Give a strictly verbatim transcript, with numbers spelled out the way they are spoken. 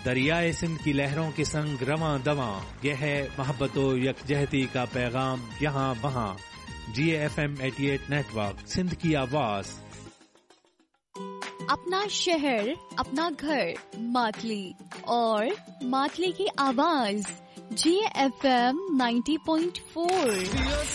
दरियाए सिंध की लहरों के संग रवां दवां, यह है मोहब्बतो यकजहती का पैगाम यहाँ वहाँ। जी F M eighty eight network, Sindh की आवाज। अपना शहर, अपना घर, मातली और मातली की आवाज। जी F M ninety point four.